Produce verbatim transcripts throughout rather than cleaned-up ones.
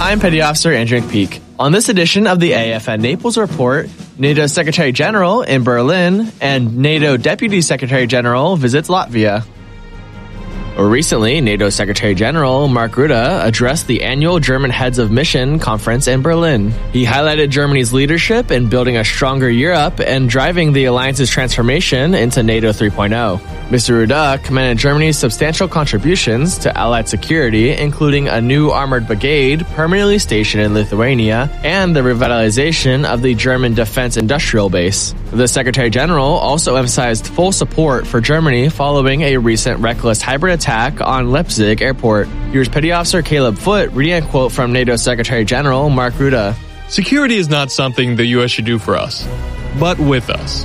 I'm Petty Officer Andrew McPeak. On this edition of the A F N Naples Report, NATO Secretary General in Berlin and NATO Deputy Secretary General visits Latvia. Recently, NATO Secretary General Mark Rutte addressed the annual German Heads of Mission conference in Berlin. He highlighted Germany's leadership in building a stronger Europe and driving the alliance's transformation into NATO three point oh. Mister Rutte commended Germany's substantial contributions to Allied security, including a new armored brigade permanently stationed in Lithuania and the revitalization of the German Defense Industrial Base. The Secretary General also emphasized full support for Germany following a recent reckless hybrid attack on Leipzig Airport. Here's Petty Officer Caleb Foote reading a quote from NATO Secretary General Mark Rutte. Security is not something the U S should do for us, but with us.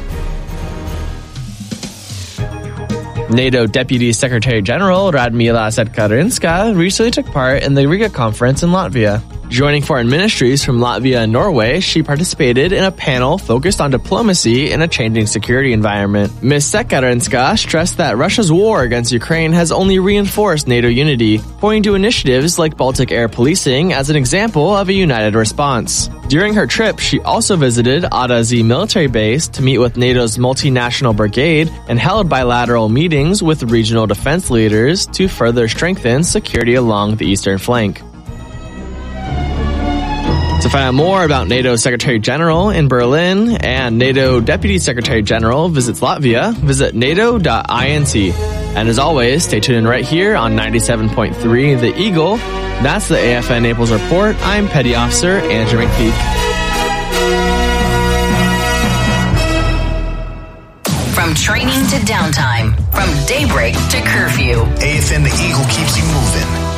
NATO Deputy Secretary General Radmila Sedkarinska recently took part in the Riga conference in Latvia. Joining foreign ministries from Latvia and Norway, she participated in a panel focused on diplomacy in a changing security environment. Miz Sedkarinska stressed that Russia's war against Ukraine has only reinforced NATO unity, pointing to initiatives like Baltic Air Policing as an example of a united response. During her trip, she also visited Adazi military base to meet with NATO's multinational brigade and held bilateral meetings with regional defense leaders to further strengthen security along the eastern flank. To find out more about NATO Secretary General in Berlin and NATO Deputy Secretary General visits Latvia, visit nato dot int. And as always, stay tuned in right here on ninety-seven point three The Eagle. That's the A F N Naples Report. I'm Petty Officer Andrew McPeak. From training to downtime, from daybreak to curfew, A F N The Eagle keeps you moving.